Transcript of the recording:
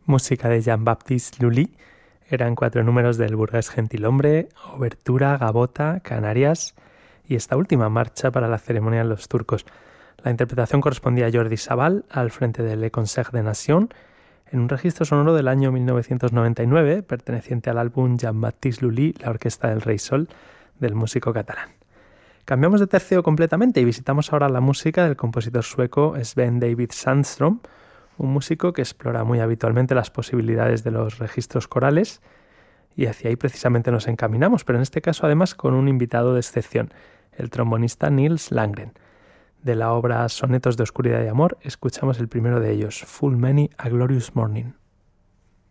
música de Jean-Baptiste Lully. Eran 4 números del burgués gentilhombre, obertura, gavota, Canarias y esta última marcha para la ceremonia de los turcos. La interpretación correspondía a Jordi Sabal al frente del Le Concert des Nations en un registro sonoro del año 1999 perteneciente al álbum Jean-Baptiste Lully, la Orquesta del Rey Sol, del músico catalán. Cambiamos de tercio completamente y visitamos ahora la música del compositor sueco Sven David Sandström, un músico que explora muy habitualmente las posibilidades de los registros corales y hacia ahí precisamente nos encaminamos, pero en este caso además con un invitado de excepción, el trombonista Nils Landgren. De la obra Sonetos de Oscuridad y Amor escuchamos el primero de ellos, Full Many a Glorious Morning.